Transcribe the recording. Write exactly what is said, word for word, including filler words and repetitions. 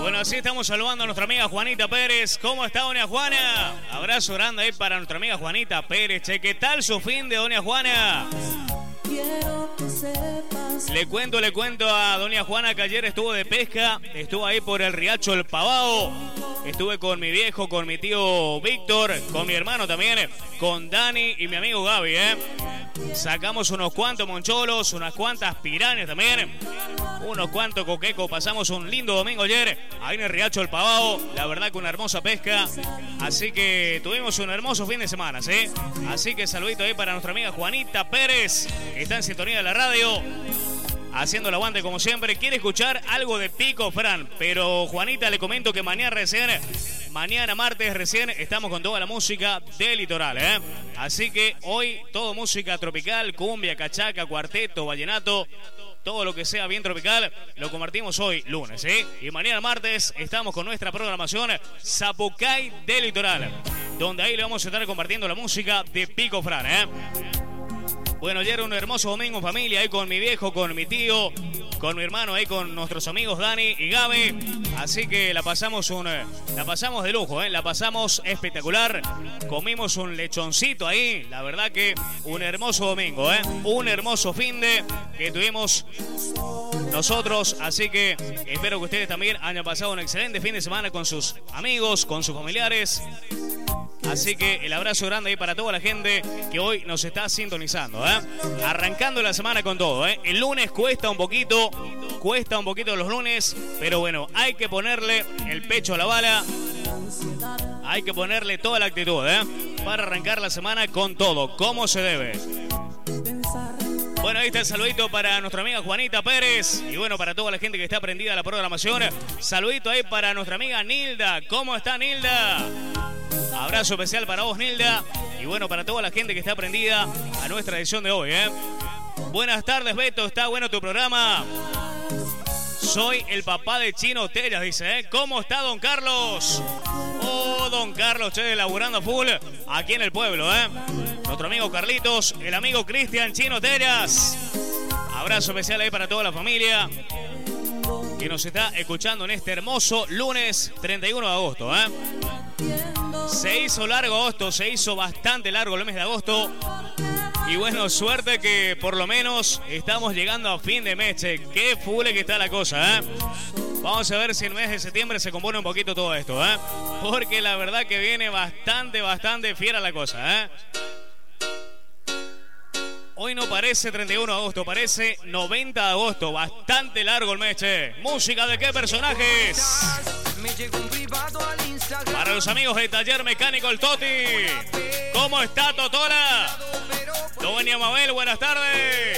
Bueno, así estamos saludando a nuestra amiga Juanita Pérez. ¿Cómo está, doña Juana? Abrazo grande ahí para nuestra amiga Juanita Pérez. Che, ¿qué tal su fin de doña Juana? Le cuento, le cuento a doña Juana que ayer estuvo de pesca, estuvo ahí por el Riacho El Pavao. Estuve con mi viejo, con mi tío Víctor, con mi hermano también, con Dani y mi amigo Gaby, ¿eh? Sacamos unos cuantos moncholos, unas cuantas pirañas también, unos cuantos coquecos. Pasamos un lindo domingo ayer ahí en el Riacho El Pavao. La verdad que una hermosa pesca. Así que tuvimos un hermoso fin de semana, ¿sí? Así que saludito ahí para nuestra amiga Juanita Pérez, que está en sintonía de la radio, haciendo el aguante como siempre. Quiere escuchar algo de Pico Fran, pero Juanita, le comento que mañana recién, mañana martes recién, estamos con toda la música del litoral, ¿eh? Así que hoy todo música tropical, cumbia, cachaca, cuarteto, vallenato, todo lo que sea bien tropical, lo compartimos hoy lunes, ¿eh? Y mañana martes estamos con nuestra programación Zapucay del Litoral, donde ahí le vamos a estar compartiendo la música de Pico Fran, ¿eh? Bueno, ayer un hermoso domingo en familia, ahí con mi viejo, con mi tío, con mi hermano, ahí con nuestros amigos Dani y Gaby. Así que la pasamos un, la pasamos de lujo, ¿eh? La pasamos espectacular. Comimos un lechoncito ahí. La verdad que un hermoso domingo, ¿eh? Un hermoso fin de que tuvimos nosotros. Así que espero que ustedes también hayan pasado un excelente fin de semana con sus amigos, con sus familiares. Así que el abrazo grande ahí para toda la gente que hoy nos está sintonizando, ¿eh? Arrancando la semana con todo, ¿eh? El lunes cuesta un poquito, cuesta un poquito los lunes, pero bueno, hay que ponerle el pecho a la bala, hay que ponerle toda la actitud, ¿eh? Para arrancar la semana con todo, como se debe. Bueno, ahí está el saludito para nuestra amiga Juanita Pérez. Y bueno, para toda la gente que está prendida a la programación, saludito ahí para nuestra amiga Nilda. ¿Cómo está, Nilda? Abrazo especial para vos, Nilda. Y bueno, para toda la gente que está prendida a nuestra edición de hoy, ¿eh? Buenas tardes, Beto. Está bueno tu programa. Soy el papá de Chino Tellas, dice, ¿eh? ¿Cómo está, don Carlos? Oh, don Carlos, che, laburando full aquí en el pueblo, ¿eh? Nuestro amigo Carlitos, el amigo Cristian Chino Tellas. Abrazo especial ahí para toda la familia que nos está escuchando en este hermoso lunes treinta y uno de agosto, ¿eh? Se hizo largo agosto, se hizo bastante largo el mes de agosto. Y bueno, suerte que por lo menos estamos llegando a fin de mes, che. Qué full que está la cosa, ¿eh? Vamos a ver si en el mes de septiembre se compone un poquito todo esto, ¿eh? Porque la verdad que viene bastante, bastante fiera la cosa, ¿eh? Hoy no parece treinta y uno de agosto, parece noventa de agosto. Bastante largo el mes, che. ¿Música de qué personajes? Para los amigos de Taller Mecánico El Toti. ¿Cómo está, Totora? Doña Mabel, buenas tardes.